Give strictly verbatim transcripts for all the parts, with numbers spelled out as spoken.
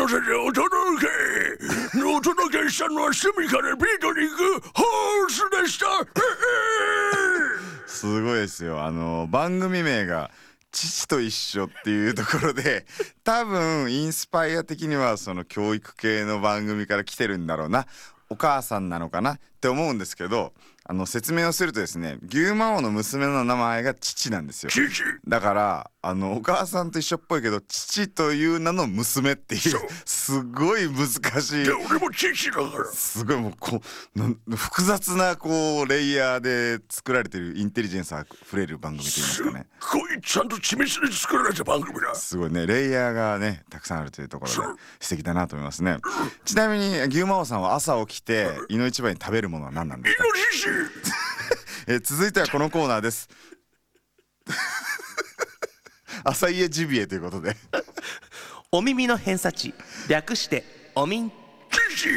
乗せてお届けお届けしたのはスミカでビートに行くホースでしたすごいですよ。あの番組名が父と一緒っていうところで多分インスパイア的にはその教育系の番組から来てるんだろうな、お母さんなのかなって思うんですけど、あの説明をするとですね、牛魔王の娘の名前が父なんですよ。 父だからあのお母さんと一緒っぽいけど父という名の娘っていうすごい難しい。 で俺も父だからすごいもうこうなん複雑なこうレイヤーで作られてるインテリジェンスあふれる番組といいますかね。 すっごいちゃんと緻密に作られた番組だ。 すごいね、レイヤーがねたくさんあるというところで素敵だなと思いますね。ちなみに牛魔王さんは朝起きていの一番に食べるものは何なんですか？ イノシシえ続いてはこのコーナーです朝家ジビエということでお耳の偏差値略しておみん。 父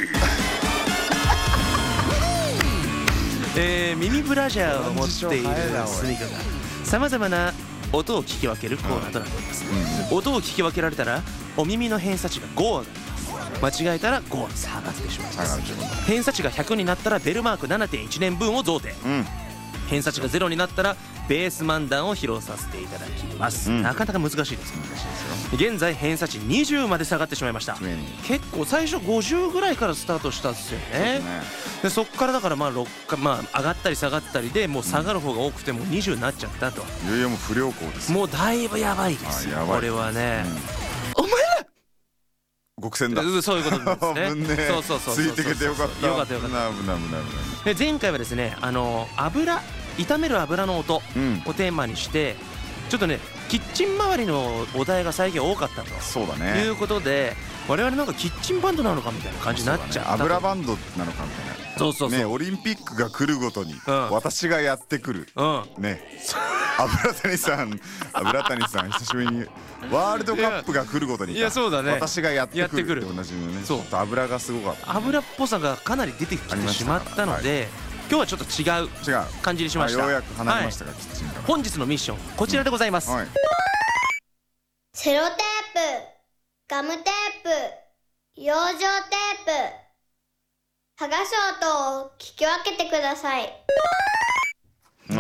えー、耳ブラジャーを持っているスミカがさまざまな音を聞き分けるコーナーとなっております、うん、音を聞き分けられたらお耳の偏差値がご上がります。間違えたらご下がってしまいます。偏差値がひゃくになったらベルマーク ななてんいち 年分を贈呈、うん、偏差値がゼロになったらベース漫談を披露させていただきます、うん、なかなか難しいです。難しいですよ。現在偏差値にじゅうまで下がってしまいました。結構最初ごじゅうぐらいからスタートしたんですよね。でそっからだからまあろっか、まあ、上がったり下がったりでもう下がる方が多くてもうにじゅうになっちゃったと。 いやいやもう不良校です。 もうだいぶやばいですよこれはね、うん、お前ら極戦だ。 そういうことですね。 ねそうそうそうついてけてよかった。 よかったよかった。 危ない危ない危ない。 で前回はですね、あの油炒める油の音をテーマにして、うん、ちょっとねキッチン周りのお題が最近多かったと。 そうだね。 いうことで我々なんかキッチンバンドなのかみたいな感じになっちゃった、 ね、油バンドなのかみたいな。 そうそうそう、 ね、オリンピックが来るごとに私がやってくる、うん、ね油谷さん油谷さん久しぶりにワールドカップが来るごとにいやそうだね、 私がやってくるって同じのね。そう油がすごかった、ね、 油っぽさがかなり出てきてしまったので、はい、今日はちょっと違う感じにしました。 ようやく離れましたが、はい、キッチンから。 本日のミッションこちらでございます、うんはい、 セロテープ、ガムテープ、養生テープ、剥がし音を聞き分けてください。 うん、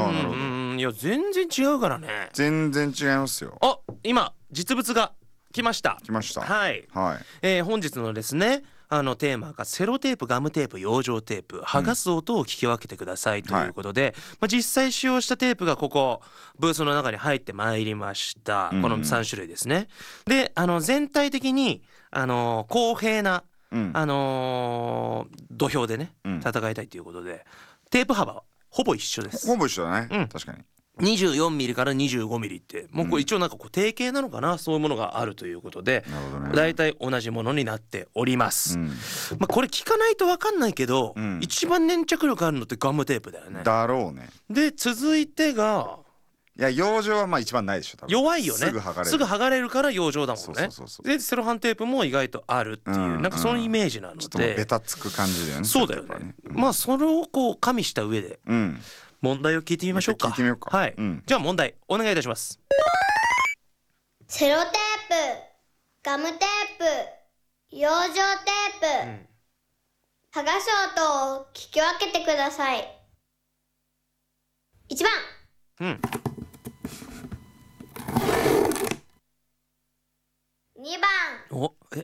いや全然違うからね。 全然違いますよ。 あ、今実物が来ました来ました。 はい、 はい、 えー、本日のですねあのテーマがセロテープ、ガムテープ、養生テープ、剥がす音を聞き分けてくださいということで、はい、まあ、実際使用したテープがここブースの中に入ってまいりました、うん、このさん種類ですね。であの全体的にあの公平な、うん、あのー、土俵でね、うん、戦いたいということでテープ幅はほぼ一緒です。 ほぼ一緒だね、うん、確かににじゅうよんミリからにじゅうごミリってもうこれ一応なんかこう定型なのかな、そういうものがあるということで、だいたい同じものになっております、うん、まあ、これ聞かないと分かんないけど、うん、一番粘着力あるのってガムテープだよね。 だろうね。 で続いてがいや養生はまあ一番ないでしょ多分。 弱いよね。すぐ剥がれる、すぐ剥がれるから養生だもんね。 そうそうそうそう。 でセロハンテープも意外とあるっていう、うん、なんかそのイメージなので、ちょっとベタつく感じだよね。 そうだよね、うん、まあそれをこう加味した上で、うん、問題を聞いてみましょうか。 聞いてみようか。 はい、うん、じゃあ問題お願いいたします。 セロテープ、ガムテープ、養生テープ、うん、剥がし音を聞き分けてください。いちばん、うん、にばん、 おえ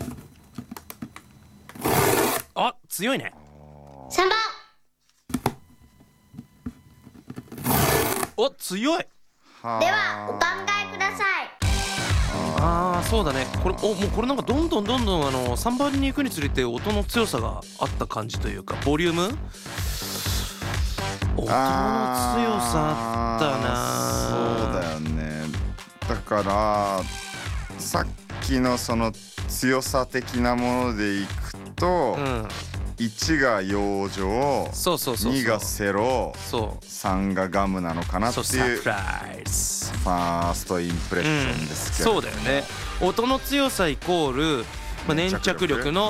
あ強いね。 さんばん、 お強い。 ではお考えください。 ああそうだね。これおもうこれなんかどんどんどんどんあのさんばんに行くにつれて音の強さがあった感じというかボリューム音の強さあったな。 そうだよね。だからさっきのその強さ的なものでいくと、うん、いちが養生、 そうそうそうそう、 にがセロ、 そうさんがガムなのかなっていうサプライズファーストインプレッションですけど、 うん、そうだよね。音の強さイコール、まあ、粘着力の